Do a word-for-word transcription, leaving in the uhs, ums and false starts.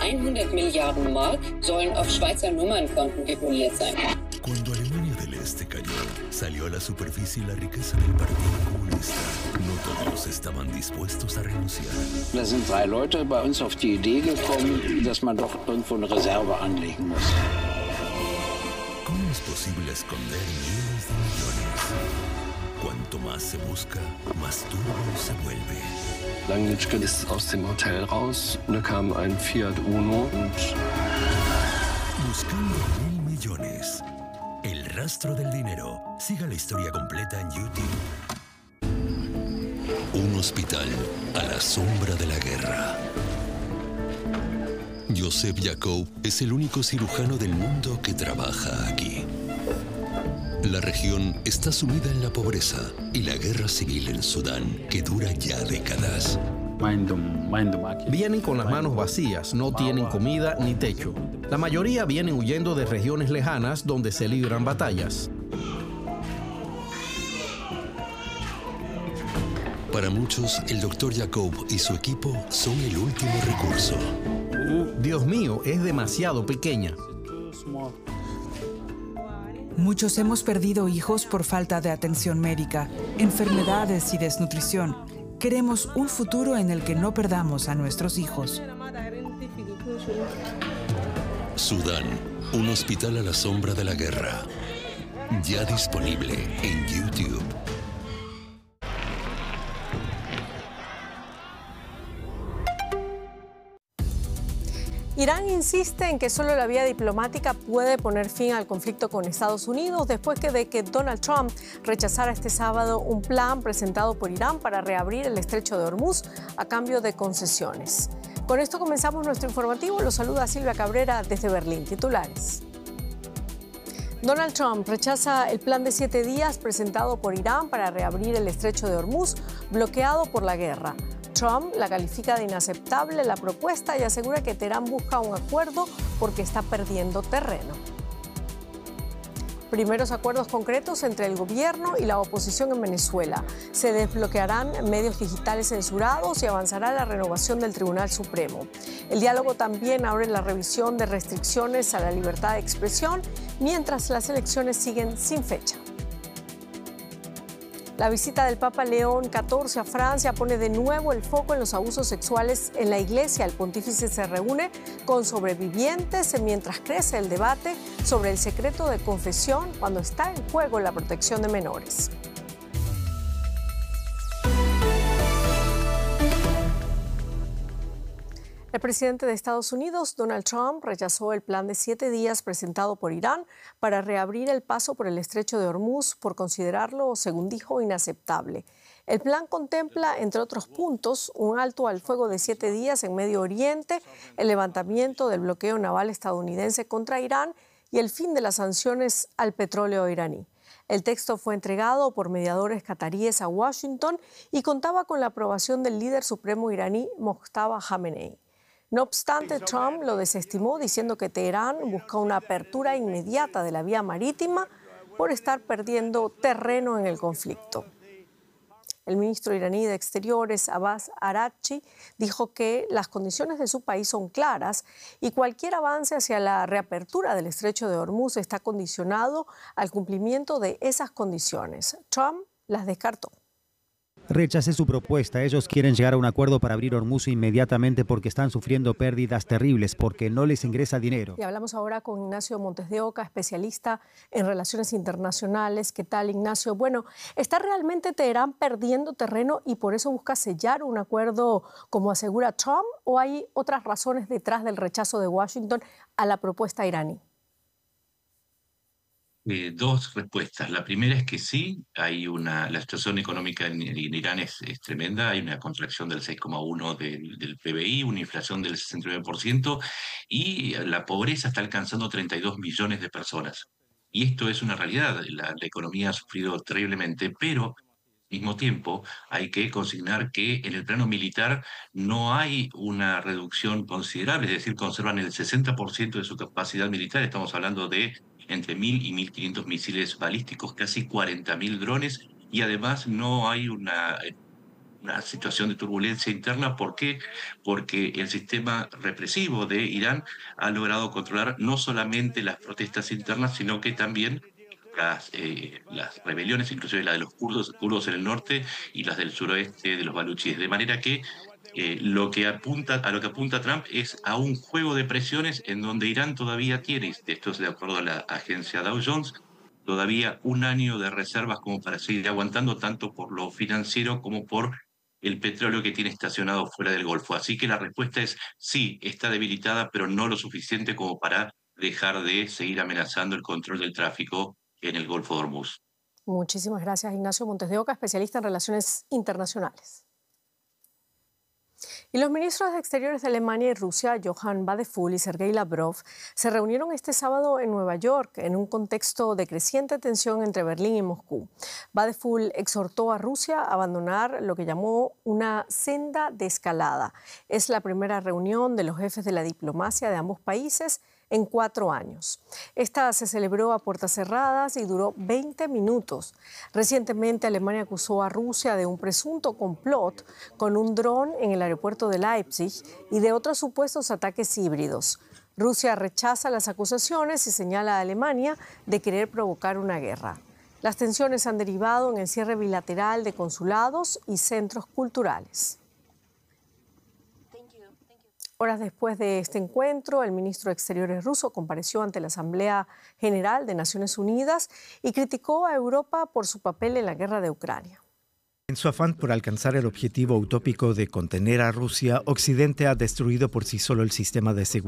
hundert Milliarden Mark sollen auf Schweizer Nummernkonten deponiert sein. Cuando Alemania del Este cayó, salió a la superficie la riqueza del Partido Comunista. No todos estaban dispuestos a renunciar. Da sind drei Leute bei uns auf die Idee gekommen, dass man doch irgendwo eine Reserve anlegen muss. ¿Cómo es posible esconder miles de millones? Cuanto más se busca, más duro se vuelve. Langnitschke ist aus dem Hotel raus. Da kam ein Fiat Uno und... Buscando mil millones. El rastro del dinero. Siga la historia completa en YouTube. Un hospital a la sombra de la guerra. Joseph Jacob es el único cirujano del mundo que trabaja aquí. La región está sumida en la pobreza y la guerra civil en Sudán, que dura ya décadas. Vienen con las manos vacías, no tienen comida ni techo. La mayoría vienen huyendo de regiones lejanas donde se libran batallas. Para muchos, el doctor Jacob y su equipo son el último recurso. Dios mío, es demasiado pequeña. Muchos hemos perdido hijos por falta de atención médica, enfermedades y desnutrición. Queremos un futuro en el que no perdamos a nuestros hijos. Sudán, un hospital a la sombra de la guerra. Ya disponible en YouTube. Irán insiste en que solo la vía diplomática puede poner fin al conflicto con Estados Unidos después que de que Donald Trump rechazara este sábado un plan presentado por Irán para reabrir el estrecho de Hormuz a cambio de concesiones. Con esto comenzamos nuestro informativo. Los saluda Silvia Cabrera desde Berlín. Titulares. Donald Trump rechaza el plan de siete días presentado por Irán para reabrir el estrecho de Hormuz, bloqueado por la guerra. Trump la califica de inaceptable la propuesta y asegura que Teherán busca un acuerdo porque está perdiendo terreno. Primeros acuerdos concretos entre el gobierno y la oposición en Venezuela. Se desbloquearán medios digitales censurados y avanzará la renovación del Tribunal Supremo. El diálogo también abre la revisión de restricciones a la libertad de expresión, mientras las elecciones siguen sin fecha. La visita del Papa León catorce a Francia pone de nuevo el foco en los abusos sexuales en la Iglesia. El pontífice se reúne con sobrevivientes mientras crece el debate sobre el secreto de confesión cuando está en juego la protección de menores. El presidente de Estados Unidos, Donald Trump, rechazó el plan de siete días presentado por Irán para reabrir el paso por el estrecho de Hormuz por considerarlo, según dijo, inaceptable. El plan contempla, entre otros puntos, un alto al fuego de siete días en Medio Oriente, el levantamiento del bloqueo naval estadounidense contra Irán y el fin de las sanciones al petróleo iraní. El texto fue entregado por mediadores cataríes a Washington y contaba con la aprobación del líder supremo iraní Mojtaba Khamenei. No obstante, Trump lo desestimó diciendo que Teherán busca una apertura inmediata de la vía marítima por estar perdiendo terreno en el conflicto. El ministro iraní de Exteriores, Abbas Araghchi, dijo que las condiciones de su país son claras y cualquier avance hacia la reapertura del estrecho de Hormuz está condicionado al cumplimiento de esas condiciones. Trump las descartó. Rechacé su propuesta. Ellos quieren llegar a un acuerdo para abrir Hormuz inmediatamente porque están sufriendo pérdidas terribles, porque no les ingresa dinero. Y hablamos ahora con Ignacio Montes de Oca, especialista en relaciones internacionales. ¿Qué tal, Ignacio? Bueno, ¿está realmente Teherán perdiendo terreno y por eso busca sellar un acuerdo como asegura Trump? ¿O hay otras razones detrás del rechazo de Washington a la propuesta iraní? Eh, dos respuestas. La primera es que sí, hay una, la situación económica en, en Irán es, es tremenda, hay una contracción del seis coma uno del, del P B I, una inflación del sesenta y nueve por ciento y la pobreza está alcanzando treinta y dos millones de personas. Y esto es una realidad, la, la economía ha sufrido terriblemente, pero al mismo tiempo hay que consignar que en el plano militar no hay una reducción considerable, es decir, conservan el sesenta por ciento de su capacidad militar, estamos hablando de entre mil y mil quinientos misiles balísticos, casi cuarenta mil drones, y además no hay una una situación de turbulencia interna. ¿Por qué? Porque el sistema represivo de Irán ha logrado controlar no solamente las protestas internas, sino que también las, eh, las rebeliones, inclusive la de los kurdos, kurdos en el norte y las del suroeste de los baluchíes. De manera que eh, lo que apunta, a lo que apunta Trump es a un juego de presiones en donde Irán todavía tiene, esto es de acuerdo a la agencia Dow Jones, todavía un año de reservas como para seguir aguantando, tanto por lo financiero como por el petróleo que tiene estacionado fuera del Golfo. Así que la respuesta es sí, está debilitada, pero no lo suficiente como para dejar de seguir amenazando el control del tráfico en el Golfo de Hormuz. Muchísimas gracias, Ignacio Montes de Oca, especialista en relaciones internacionales. Y los ministros de Exteriores de Alemania y Rusia, Johann Wadephul y Sergei Lavrov, se reunieron este sábado en Nueva York en un contexto de creciente tensión entre Berlín y Moscú. Wadephul exhortó a Rusia a abandonar lo que llamó una senda de escalada. Es la primera reunión de los jefes de la diplomacia de ambos países en cuatro años. Esta se celebró a puertas cerradas y duró veinte minutos. Recientemente, Alemania acusó a Rusia de un presunto complot con un dron en el aeropuerto de Leipzig y de otros supuestos ataques híbridos. Rusia rechaza las acusaciones y señala a Alemania de querer provocar una guerra. Las tensiones han derivado en el cierre bilateral de consulados y centros culturales. Horas después de este encuentro, el ministro de Exteriores ruso compareció ante la Asamblea General de Naciones Unidas y criticó a Europa por su papel en la guerra de Ucrania. En su afán por alcanzar el objetivo utópico de contener a Rusia, Occidente ha destruido por sí solo el sistema de seguridad